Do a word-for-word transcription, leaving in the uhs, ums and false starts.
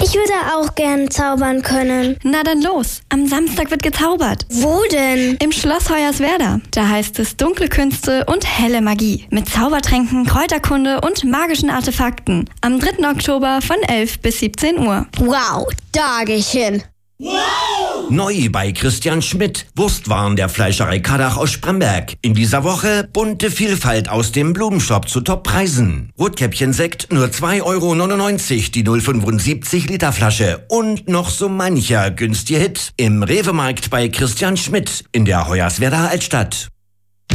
Ich würde auch gern zaubern können. Na dann los, am Samstag wird gezaubert. Wo denn? Im Schloss Hoyerswerda. Da heißt es dunkle Künste und helle Magie. Mit Zaubertränken, Kräuterkunde und magischen Artefakten. Am dritten Oktober von elf bis siebzehn Uhr. Wow, da geh ich hin. Wow! Neu bei Christian Schmidt, Wurstwaren der Fleischerei Kadach aus Spremberg. In dieser Woche bunte Vielfalt aus dem Blumenshop zu Toppreisen. Rotkäppchen-Sekt nur zwei Euro neunundneunzig, die null Komma fünfundsiebzig Liter Flasche. Und noch so mancher günstiger Hit im Rewe-Markt bei Christian Schmidt in der Hoyerswerda Altstadt.